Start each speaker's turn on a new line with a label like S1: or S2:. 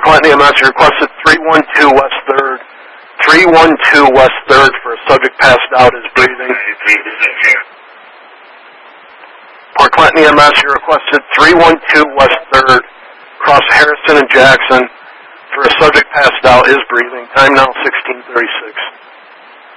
S1: Clinton EMS, you requested 312 West 3rd. 312 West 3rd for a subject passed out is breathing. Port Clinton EMS, you requested 312 West 3rd, across Harrison and Jackson, for a subject passed out is breathing. Time now 16:36.